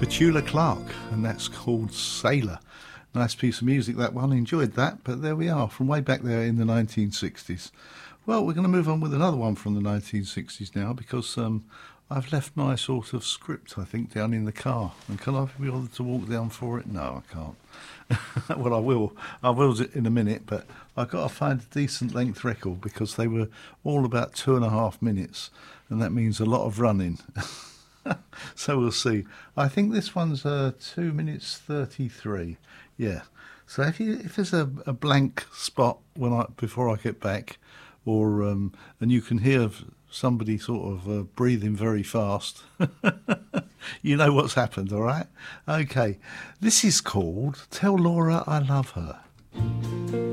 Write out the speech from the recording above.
Petula Clark, and that's called Sailor. Nice piece of music, that one. Enjoyed that, but there we are, from way back there in the 1960s. Well, we're going to move on with another one from the 1960s now, because I've left my sort of script, I think, down in the car. And can I be bothered to walk down for it? No, I can't. Well, I will in a minute, but I've got to find a decent length record, because they were all about 2.5 minutes, and that means a lot of running. So we'll see. I think this one's 2 minutes 33. Yeah. So if there's a blank spot before I get back, or and you can hear somebody sort of breathing very fast, you know what's happened. All right. Okay. This is called "Tell Laura I Love Her."